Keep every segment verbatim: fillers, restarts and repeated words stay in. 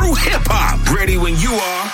true hip-hop. Ready when you are.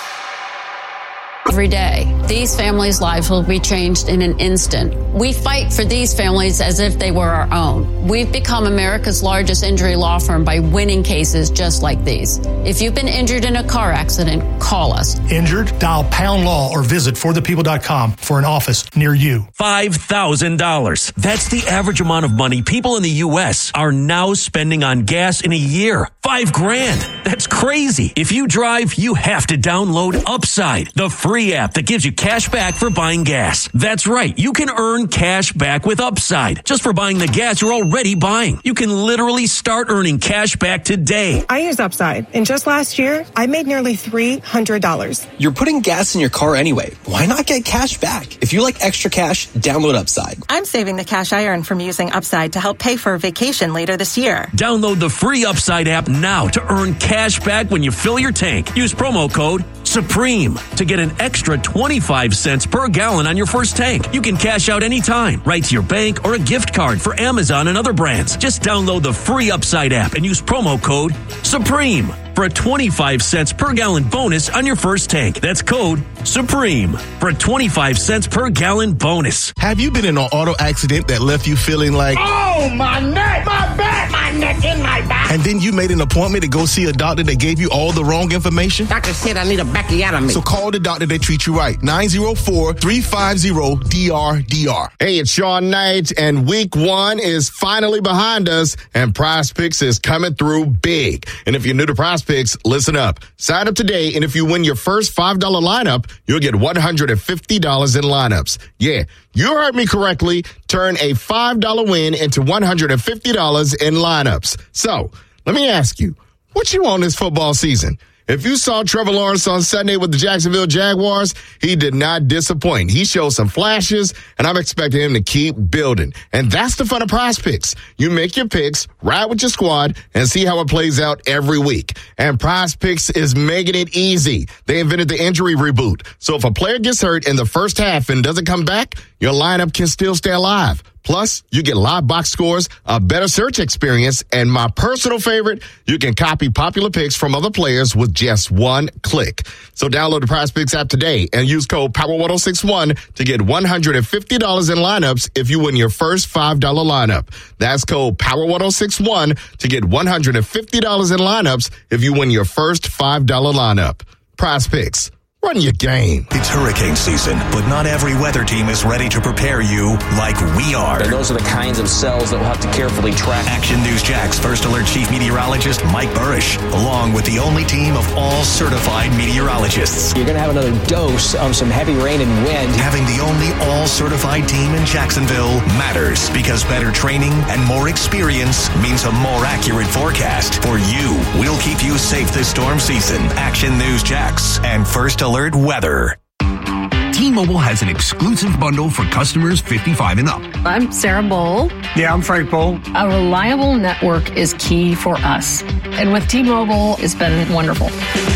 Every day, these families' lives will be changed in an instant. We fight for these families as if they were our own. We've become America's largest injury law firm by winning cases just like these. If you've been injured in a car accident, call us. Injured? Dial pound law or visit for the people dot com for an office near you. five thousand dollars. That's the average amount of money people in the U S are now spending on gas in a year. Five grand. That's crazy. If you drive, you have to download Upside, the free app that gives you cash back for buying gas. That's right. You can earn cash back with Upside just for buying the gas you're already buying. You can literally start earning cash back today. I use Upside, and just last year, I made nearly three hundred dollars. You're putting gas in your car anyway. Why not get cash back? If you like extra cash, download Upside. I'm saving the cash I earn from using Upside to help pay for a vacation later this year. Download the free Upside app now to earn cash back when you fill your tank. Use promo code SUPREME to get an extra twenty-five cents per gallon on your first tank. You can cash out anytime, right to your bank or a gift card for Amazon and other brands. Just download the free Upside app and use promo code SUPREME for a twenty-five cents per gallon bonus on your first tank. That's code SUPREME for a twenty-five cents per gallon bonus. Have you been in an auto accident that left you feeling like, oh, my neck, my back, my neck, and my back? And then you made an appointment to go see a doctor that gave you all the wrong information? Doctor said I need a backiotomy. So call the doctor that treats you right. nine oh four, three five zero, D R D R. Hey, it's Sean Knight, and week one is finally behind us, and Prize Picks is coming through big. And if you're new to Prize Picks, listen up. Sign up today, and if you win your first five dollar lineup, you'll get one hundred fifty dollars in lineups. Yeah, you heard me correctly. Turn a five dollar win into one hundred fifty dollars in lineups. So, let me ask you, what you on this football season? If you saw Trevor Lawrence on Sunday with the Jacksonville Jaguars, he did not disappoint. He showed some flashes, and I'm expecting him to keep building. And that's the fun of Prize Picks. You make your picks, ride with your squad, and see how it plays out every week. And Prize Picks is making it easy. They invented the injury reboot. So if a player gets hurt in the first half and doesn't come back, your lineup can still stay alive. Plus, you get live box scores, a better search experience, and my personal favorite, you can copy popular picks from other players with just one click. So download the Prize Picks app today and use code Power one oh six one to get one hundred fifty dollars in lineups if you win your first five dollar lineup. That's code Power one oh six one to get one hundred fifty dollars in lineups if you win your first five dollar lineup. Prize Picks. Run your game. It's hurricane season, but not every weather team is ready to prepare you like we are. And those are the kinds of cells that we'll have to carefully track. Action News Jack's First Alert Chief Meteorologist Mike Burrish, along with the only team of all certified meteorologists. You're going to have another dose of some heavy rain and wind. Having the only all-certified team in Jacksonville matters because better training and more experience means a more accurate forecast for you. We'll keep you safe this storm season. Action News Jack's and First Alert Weather. T-Mobile has an exclusive bundle for customers fifty-five and up. I'm Sarah Bowl. Yeah, I'm Frank Bowl. A reliable network is key for us. And with T-Mobile, it's been wonderful.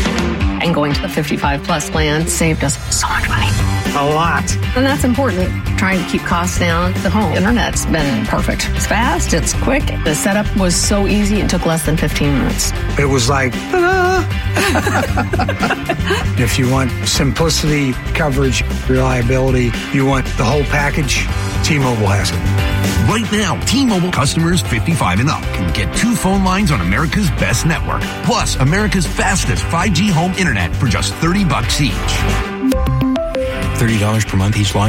And going to the fifty-five plus plan saved us so much money. A lot. And that's important. Trying to keep costs down. The home internet's been perfect. It's fast. It's quick. The setup was so easy. It took less than fifteen minutes. It was like, ta-da! If you want simplicity, coverage, reliability, you want the whole package, T-Mobile has it. Right now, T-Mobile customers fifty-five and up can get two phone lines on America's best network, plus America's fastest five G home internet for just thirty bucks each. thirty dollars per month each line.